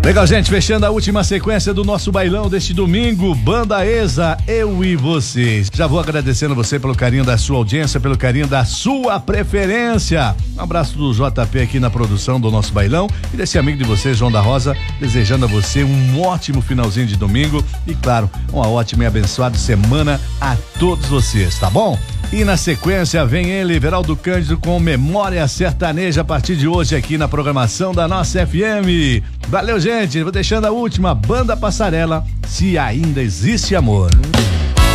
Legal, gente, fechando a última sequência do nosso bailão deste domingo, Banda Exa, eu e vocês. Já vou agradecendo você pelo carinho da sua audiência, pelo carinho da sua preferência. Um abraço do JP aqui na produção do nosso bailão e desse amigo de vocês, João da Rosa, desejando a você um ótimo finalzinho de domingo e, claro, uma ótima e abençoada semana a todos vocês, tá bom? E na sequência vem ele, Veraldo Cândido, com Memória Sertaneja a partir de hoje aqui na programação da nossa FM. Valeu, gente. Vou deixando a última, Banda Passarela, Se Ainda Existe Amor.